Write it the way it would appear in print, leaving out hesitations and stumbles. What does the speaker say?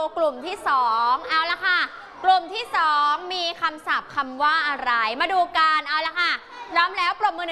กลุ่มที่2เอาละค่ะกลุ่มที่2มีคำศัพท์คำว่าอะไรมาดูกันเอาละค่ะพร้อมแล้วปรบมือ